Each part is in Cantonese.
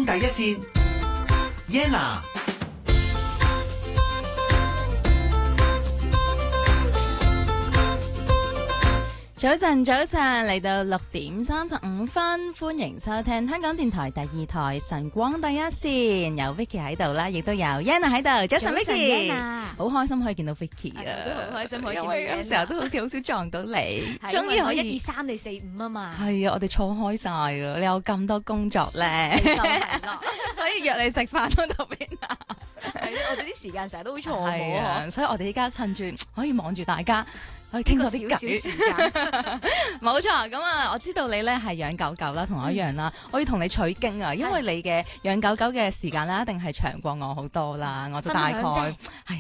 第一線 Yenna。 早晨，嚟到6:35，歡迎收聽香港電台第二台晨光第一線，有 Vicky 喺度啦，亦都有 Yenna 喺度。早晨 Vicky， 好開心可以見到 Vicky 啊， 都好開心可以見到 Yenna。 有時候都好似好少撞到你， 終於可以1、2、3、你4、5啊嘛。 係啊，我哋錯開晒啊，你有咁多工作咧， 就係咯， 所以約你食飯都特別難。 係我哋啲時間成日都好錯係喎， 啊，所以我哋依家趁住可以望住大家。可以傾多啲少少時間， 冇錯。咁啊，我知道你咧係養狗狗啦，同我一樣啦。我要同你取經啊，因為你嘅養狗狗嘅時間咧，一定係長過我好多啦。我就大概係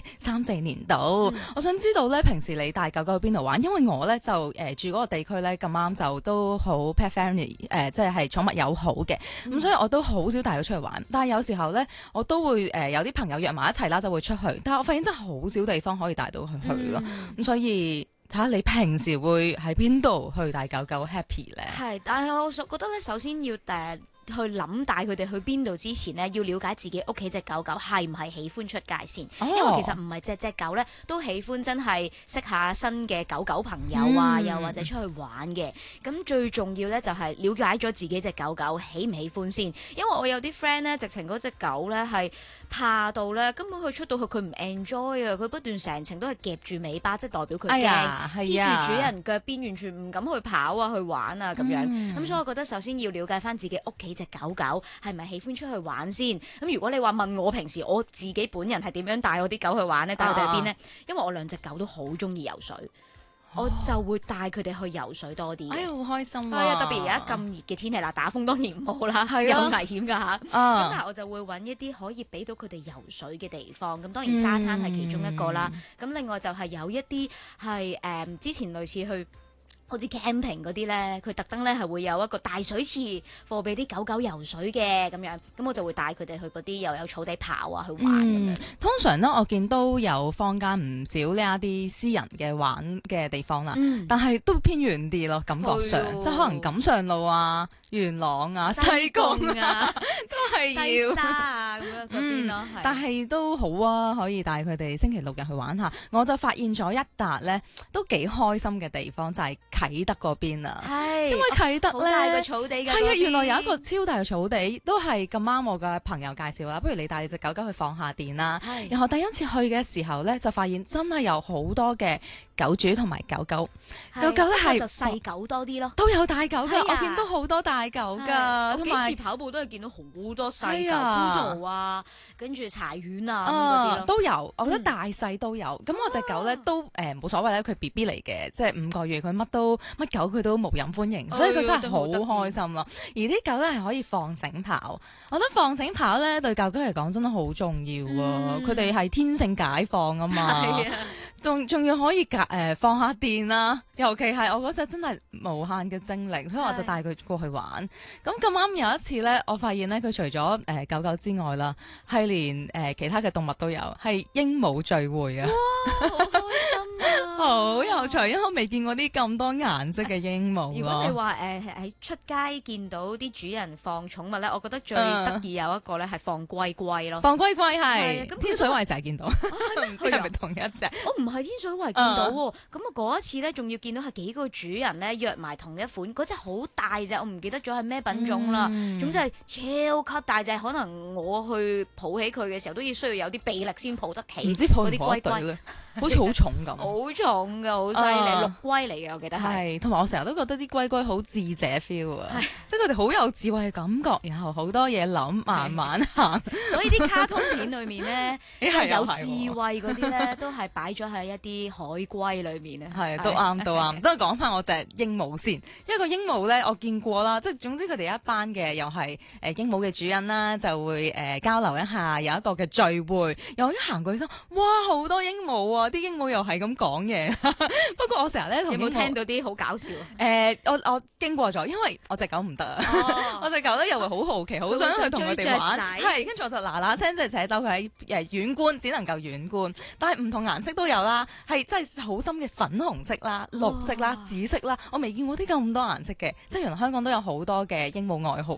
3、4年度。我想知道咧，平時你帶狗狗去邊度玩？因為我咧就住嗰個地區咧咁啱就都好 pet friendly，即係寵物友好嘅。咁所以我都好少帶佢出去玩。但係有時候咧，我都會有啲朋友約埋一齊啦，就會出去。但係我發現真係好少地方可以帶到佢去咯。咁所以睇下你平時會喺邊度去帶狗狗 happy 咧？ 係，但係我覺得咧，首先要去諗帶佢哋去邊度之前呢，要了解自己屋企隻狗狗係唔係喜歡出街先，因為其實唔係隻狗咧都喜歡真係識下新嘅狗狗朋友啊，又或者出去玩嘅。咁最重要咧就係了解咗自己隻狗狗喜唔喜歡先，因為我有啲 friend 咧，直情嗰隻狗咧係怕到咧，根本佢出到去佢唔 enjoy 啊，佢不斷成程都係夾住尾巴，即係代表佢驚，黐住主人腳邊，完全唔敢去跑啊，去玩啊咁樣。咁所以我覺得首先要了解翻自己屋企隻狗狗係咪喜歡出去玩先。咁如果你話問我平時我自己本人係點樣帶我啲狗去玩呢？帶佢哋去邊呢？因為我2隻狗都好中意游水，我就會帶佢哋去游水多啲。 哎呀，好開心啊！特別而家咁熱嘅天氣啦，打風當然唔好啦，有危險㗎嚇。咁但係我就會揾一啲可以俾到佢哋游水嘅地方。咁當然沙灘係其中一個啦。咁另外就係有一啲係之前類似去好似 camping 嗰啲咧，佢特登咧係會有一個大水池，放俾啲狗狗游水嘅咁樣，咁我就會帶佢哋去嗰啲又有草地跑啊，去玩咁樣。 通常咧，我見都有坊間唔少呢一啲私人嘅玩嘅地方啦，但係都偏遠啲咯，感覺上即係可能錦上路啊、元朗啊、西貢啊，都係要西沙啊咁樣嗰邊咯。 但係都好啊，可以帶佢哋星期六日去玩下。我就發現咗一笪咧都幾開心嘅地方，就係啟德嗰邊啊，因為啟德咧， 好大個草地嘅， 係啊，原來有一個超大嘅草地，都係咁啱我嘅朋友介紹啦。不如你帶你隻狗狗去放下電啦。然後第一次去嘅時候咧，就發現真係有好多嘅狗主同埋狗狗，狗狗咧係就細狗多啲咯， 都有大狗㗎，我見到好多大狗㗎， 同埋幾次跑步都係見到好多細狗，Poodle啊，跟住柴犬啊嗰啲咯， 都有，我覺得大細都有。咁我隻狗咧都冇所謂咧，佢 BB 嚟嘅，即係5個月，佢乜狗佢都無任歡迎，所以佢真係好開心咯。而啲狗咧係可以放繩跑，我覺得放繩跑咧對狗狗嚟講真係好重要啊！佢哋係天性解放啊嘛。仲要可以放下電啦，尤其係我嗰隻真係無限嘅精力，所以我就帶佢過去玩。咁啱有一次咧，我發現咧佢除咗狗狗之外啦，係連其他嘅動物都有，係鸚鵡聚會啊！ 哇，好開心啊！ 好有趣，因為我未見過啲咁多顏色嘅鸚鵡。 如果你話喺出街見到啲主人放寵物咧，我覺得最得意有一個咧係放龜龜咯。 放龜龜係天水圍成日見到，唔知係咪同一隻？ 我唔係天水圍見到喎。咁我嗰一次咧，仲要見到係幾個主人咧約埋同一款，嗰隻好大隻，我唔記得咗係咩品種啦。總之係超級大隻，可能我去抱起佢嘅時候都要需要有啲臂力先抱得起。 唔知抱唔啲龜龜咧？好似好重咁， 好重㗎，好犀利，陸龜嚟嘅，我記得係。同埋我成日都覺得啲龜龜好智者 feel 啊，即係佢哋好有智慧嘅感覺，然後好多嘢諗，慢慢行。 所以啲卡通片裏面咧，即係有智慧嗰啲咧，都係擺咗喺一啲海龜裏面啊。 係，都啱，都啱。都係講翻我隻鸚鵡先，因為個鸚鵡咧，我見過啦，即係總之佢哋一班嘅又係鸚鵡嘅主人啦，就會交流一下，有一個嘅聚會，又一行過去身，哇，好多鸚鵡啊！啲鸚鵡又係咁講嘢，不過我成日咧同有冇聽到啲好搞笑？ 我經過咗，因為我隻狗唔得啊，我隻狗咧又會好好奇，好想去同佢哋玩，係跟住我就嗱聲即係扯走佢喺遠觀，只能夠遠觀。但係唔同顏色都有啦，係真係好深嘅粉紅色啦、綠色啦、紫色啦，我未見過啲咁多顏色嘅，即係原來香港都有好多嘅鸚鵡愛好